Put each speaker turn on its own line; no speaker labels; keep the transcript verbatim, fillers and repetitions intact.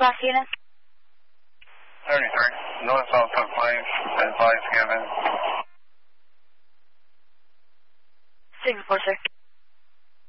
last unit?
thirty-three. North South took place. Advice given.
Signal four, sir.